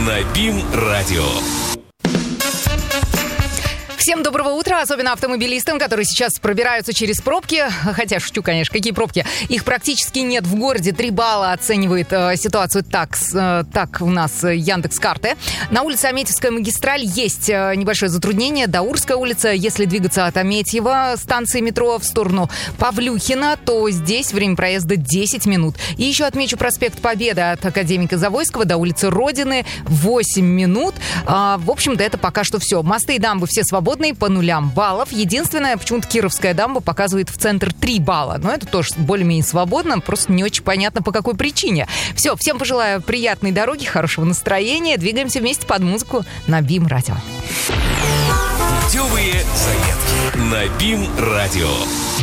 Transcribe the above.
на БИМ-радио. Всем доброго утра, особенно автомобилистам, которые сейчас пробираются через пробки. Хотя, шучу, конечно, какие пробки? Их практически нет в городе. 3 балла оценивает ситуацию так у нас Яндекс.Карты. На улице Аметьевская магистраль есть небольшое затруднение. Даурская улица, если двигаться от Аметьева станции метро в сторону Павлюхина, то здесь время проезда 10 минут. И еще отмечу проспект Победы от Академика Завойского до улицы Родины 8 минут. В общем-то, это пока что все. Мосты и дамбы все свободны по 0 баллов. Единственное, почему-то Кировская дамба показывает в центр 3 балла. Но это тоже более-менее свободно, просто не очень понятно, по какой причине. Все, всем пожелаю приятной дороги, хорошего настроения. Двигаемся вместе под музыку на БИМ-радио. Путевые заметки на БИМ-радио.